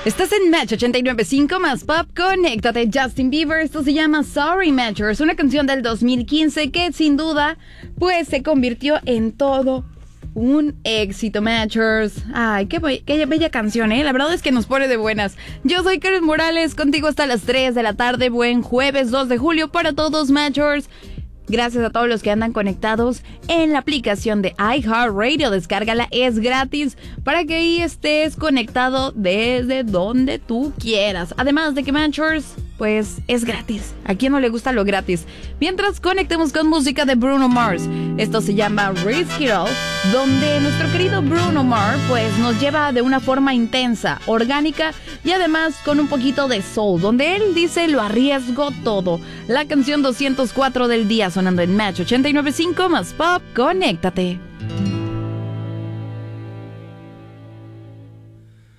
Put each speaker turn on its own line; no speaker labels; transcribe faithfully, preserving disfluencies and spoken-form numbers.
Estás en Match ochenta y nueve punto cinco más Pop. Conéctate, Justin Bieber. Esto se llama Sorry Matchers, una canción del dos mil quince que sin duda pues se convirtió en todo un éxito, Matchers. Ay, qué, be- qué bella canción, ¿eh? La verdad es que nos pone de buenas. Yo soy Karen Morales, contigo hasta las tres de la tarde. Buen jueves dos de julio para todos, Matchers. Gracias a todos los que andan conectados en la aplicación de iHeartRadio. Descárgala, es gratis para que ahí estés conectado desde donde tú quieras. Además de que Matchers, pues es gratis. ¿A quién no le gusta lo gratis? Mientras conectemos con música de Bruno Mars. Esto se llama Risk It All, donde nuestro querido Bruno Mars pues nos lleva de una forma intensa, orgánica y además con un poquito de soul, donde él dice lo arriesgo todo. La canción doscientos cuatro del día sonando en Match ochenta y nueve punto cinco más Pop. Conéctate.